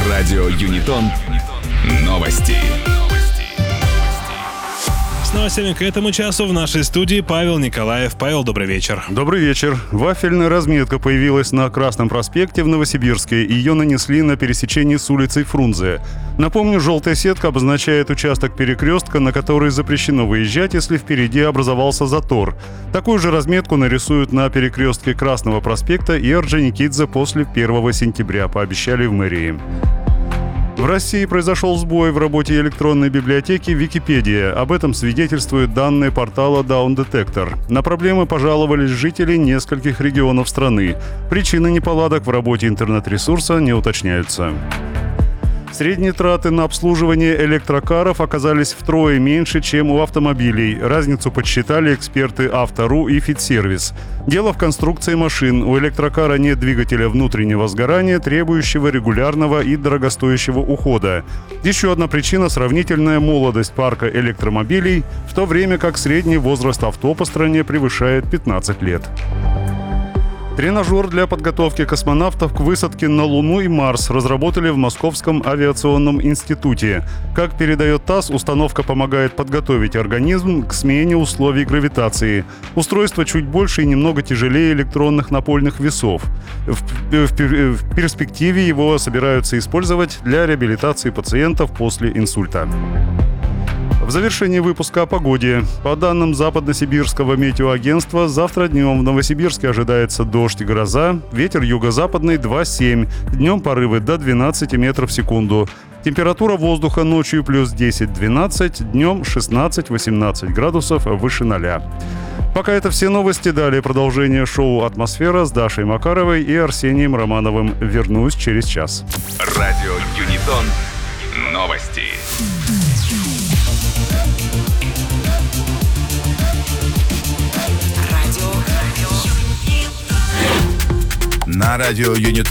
Радио Юнитон. Новости. С новостями к этому часу в нашей студии Павел Николаев. Павел, добрый вечер. Добрый вечер. Вафельная разметка появилась на Красном проспекте в Новосибирске. Ее нанесли на пересечении с улицей Фрунзе. Напомню, желтая сетка обозначает участок перекрестка, на который запрещено выезжать, если впереди образовался затор. Такую же разметку нарисуют на перекрестке Красного проспекта и Орджоникидзе после 1 сентября, пообещали в мэрии. В России произошел сбой в работе электронной библиотеки Википедия. Об этом свидетельствуют данные портала Down Detector. На проблемы пожаловались жители нескольких регионов страны. Причины неполадок в работе интернет-ресурса не уточняются. Средние траты на обслуживание электрокаров оказались втрое меньше, чем у автомобилей. Разницу подсчитали эксперты Авто.ру и Фитсервис. Дело в конструкции машин. У электрокара нет двигателя внутреннего сгорания, требующего регулярного и дорогостоящего ухода. Еще одна причина – сравнительная молодость парка электромобилей, в то время как средний возраст авто по стране превышает 15 лет. Тренажер для подготовки космонавтов к высадке на Луну и Марс разработали в Московском авиационном институте. Как передает ТАСС, установка помогает подготовить организм к смене условий гравитации. Устройство чуть больше и немного тяжелее электронных напольных весов. В перспективе его собираются использовать для реабилитации пациентов после инсульта. В завершении выпуска о погоде. По данным Западно-Сибирского метеоагентства, завтра днем в Новосибирске ожидается дождь и гроза, ветер юго-западный 2,7, днем порывы до 12 метров в секунду. Температура воздуха ночью плюс 10-12, днем 16-18 градусов выше 0. Пока это все новости. Далее продолжение шоу «Атмосфера» с Дашей Макаровой и Арсением Романовым. Вернусь через час. Радио Юнитон. Новости. На радио Юнитон